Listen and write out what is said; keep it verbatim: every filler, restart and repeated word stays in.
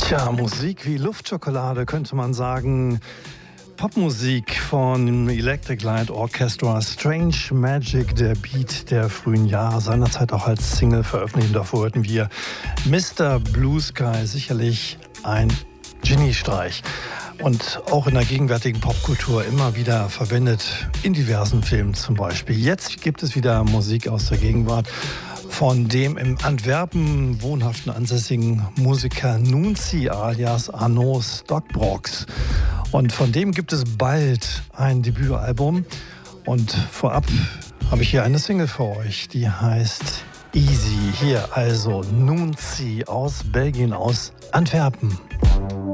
Tja, Musik wie Luftschokolade könnte man sagen. Popmusik von Electric Light Orchestra, Strange Magic, der Beat der frühen Jahre, seinerzeit auch als Single veröffentlicht. Davor hörten wir Mister Blue Sky, sicherlich ein Geniestreich. Und auch in der gegenwärtigen Popkultur immer wieder verwendet, in diversen Filmen zum Beispiel. Jetzt gibt es wieder Musik aus der Gegenwart von dem im Antwerpen wohnhaften ansässigen Musiker Nunzi alias Arnaud Stockbrox. Und von dem gibt es bald ein Debütalbum. Und vorab habe ich hier eine Single für euch, die heißt Easy. Hier also Nunzi aus Belgien, aus Antwerpen.